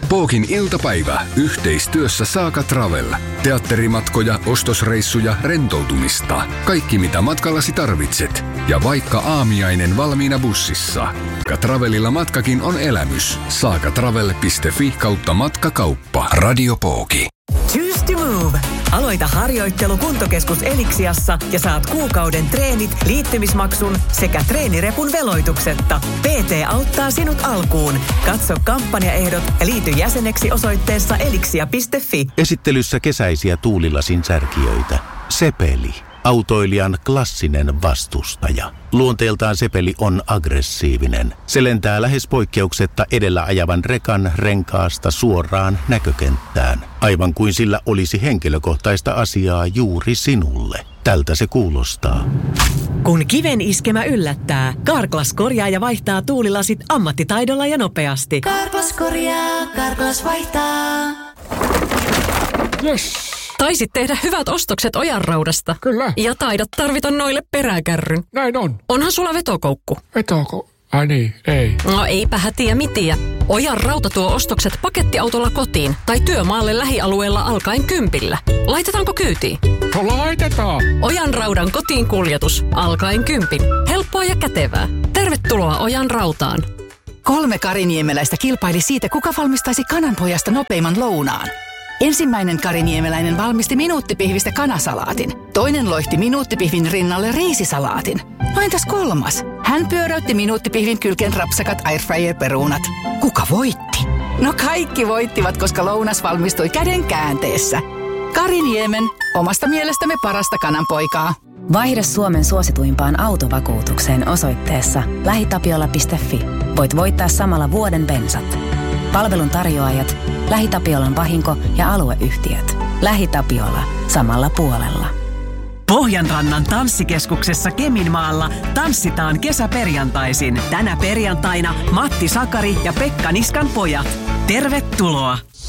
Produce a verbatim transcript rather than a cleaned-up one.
Pookin iltapäivä yhteistyössä Saaka Travel. Teatterimatkoja, ostosreissuja, rentoutumista. Kaikki mitä matkallasi tarvitset. Ja vaikka aamiainen valmiina bussissa. Saaka Travelilla matkakin on elämys. saakatravel piste fi kautta matkakauppa. Radio Pooki. Choose to move. Aloita harjoittelu Kuntokeskus Elixiassa ja saat kuukauden treenit, liittymismaksun sekä treenirepun veloituksetta. P T auttaa sinut alkuun. Katso kampanjaehdot ja liity jäseneksi osoitteessa elixia piste fi. Esittelyssä kesäisiä tuulilasin särkijöitä. Sepeli. Autoilijan klassinen vastustaja. Luonteeltaan Sepeli on aggressiivinen. Se lentää lähes poikkeuksetta edellä ajavan rekan renkaasta suoraan näkökenttään. Aivan kuin sillä olisi henkilökohtaista asiaa juuri sinulle. Tältä se kuulostaa. Kun kiven iskemä yllättää, Carglass korjaa ja vaihtaa tuulilasit ammattitaidolla ja nopeasti. Carglass korjaa, Carglass vaihtaa. Yes. Taisit tehdä hyvät ostokset Ojanraudasta. Kyllä. Ja taidat tarvita noille peräkärryn. Näin on. Onhan sulla vetokoukku. Vetokoukku? Ai niin, ei. No eipä hätiä mitiä. Ojanrauta tuo ostokset pakettiautolla kotiin tai työmaalle lähialueella alkaen kympillä. Laitetaanko kyytiin? No laitetaan. Ojanraudan kotiin kuljetus alkaen kympin. Helppoa ja kätevää. Tervetuloa Ojanrautaan. Kolme kariniemeläistä kilpaili siitä, kuka valmistaisi kananpojasta nopeimman lounaan. Ensimmäinen kariniemeläinen valmisti minuuttipihvistä kanasalaatin. Toinen loihti minuuttipihvin rinnalle riisisalaatin. No entäs kolmas? Hän pyöräytti minuuttipihvin kylkeen rapsakat airfryer-peruunat. Kuka voitti? No kaikki voittivat, koska lounas valmistui käden käänteessä. Kariniemen, omasta mielestämme parasta kananpoikaa. Vaihda Suomen suosituimpaan autovakuutukseen osoitteessa lähitapiola piste fi. Voit voittaa samalla vuoden bensat. Palvelun tarjoajat, LähiTapiolan vahinko- ja alueyhtiöt. LähiTapiola. Samalla puolella. Pohjanrannan tanssikeskuksessa Keminmaalla tanssitaan kesäperjantaisin. Tänä perjantaina Matti Sakari ja Pekka Niskan pojat. Tervetuloa!